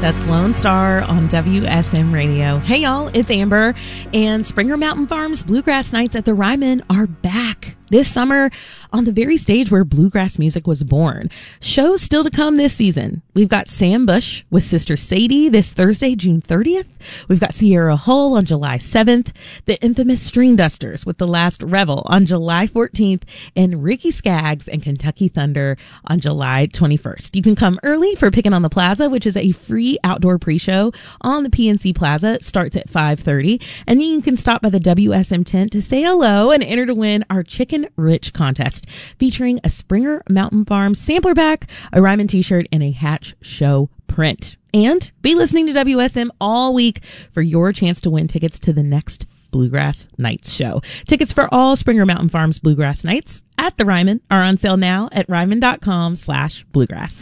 That's Lone Star on WSM Radio. Hey, y'all, it's Amber, and Springer Mountain Farms Bluegrass Nights at the Ryman are back this summer on the very stage where bluegrass music was born. Shows still to come this season. We've got Sam Bush with Sister Sadie this Thursday, June 30th. We've got Sierra Hull on July 7th, the infamous String Dusters with The Last Revel on July 14th, and Ricky Skaggs and Kentucky Thunder on July 21st. You can come early for Pickin' on the Plaza, which is a free outdoor pre-show on the PNC Plaza. It starts at 5:30, and you can stop by the WSM tent to say hello and enter to win our Chicken Rich contest, featuring a Springer Mountain Farms sampler pack, a Ryman t-shirt, and a Hatch Show print. And be listening to WSM all week for your chance to win tickets to the next Bluegrass Nights show. Tickets for all Springer Mountain Farms Bluegrass Nights at the Ryman are on sale now at ryman.com/bluegrass.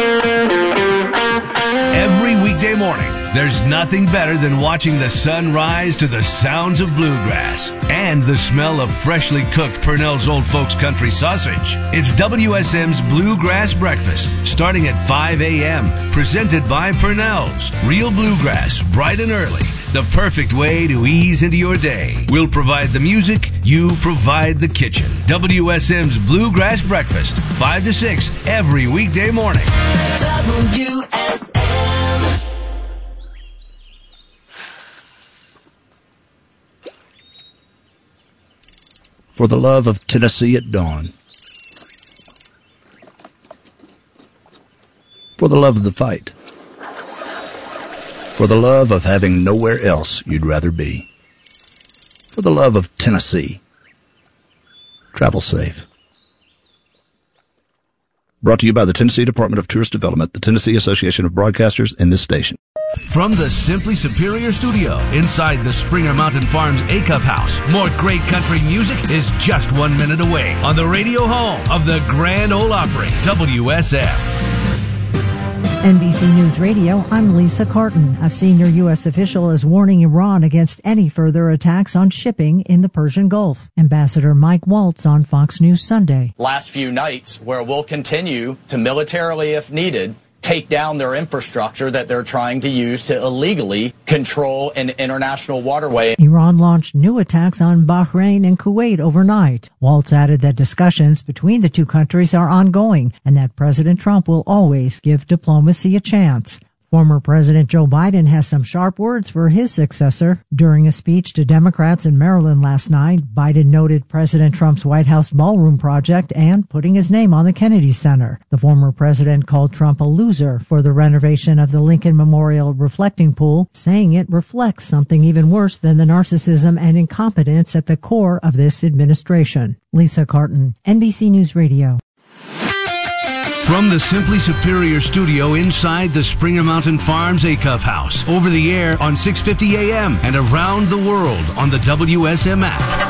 Every weekday morning, there's nothing better than watching the sun rise to the sounds of bluegrass and the smell of freshly cooked Purnell's Old Folks Country Sausage. It's WSM's Bluegrass Breakfast, starting at 5 a.m., presented by Purnell's. Real bluegrass, bright and early. The perfect way to ease into your day. We'll provide the music, you provide the kitchen. WSM's Bluegrass Breakfast, 5 to 6 every weekday morning. WSM. For the love of Tennessee at dawn. For the love of the fight. For the love of having nowhere else you'd rather be. For the love of Tennessee. Travel safe. Brought to you by the Tennessee Department of Tourist Development, the Tennessee Association of Broadcasters, and this station. From the Simply Superior Studio inside the Springer Mountain Farms A-Cup House, more great country music is just 1 minute away on the radio home of the Grand Ole Opry, WSM. NBC News Radio, I'm Lisa Carton. A senior U.S. official is warning Iran against any further attacks on shipping in the Persian Gulf. Ambassador Mike Waltz on Fox News Sunday. Last few nights, where we'll continue to militarily, if needed, take down their infrastructure that they're trying to use to illegally control an international waterway. Iran launched new attacks on Bahrain and Kuwait overnight. Waltz added that discussions between the two countries are ongoing and that President Trump will always give diplomacy a chance. Former President Joe Biden has some sharp words for his successor. During a speech to Democrats in Maryland last night, Biden noted President Trump's White House ballroom project and putting his name on the Kennedy Center. The former president called Trump a loser for the renovation of the Lincoln Memorial reflecting pool, saying it reflects something even worse than the narcissism and incompetence at the core of this administration. Lisa Carton, NBC News Radio. From the Simply Superior Studio inside the Springer Mountain Farms A-Cup House, over the air on 650 AM and around the world on the WSM app.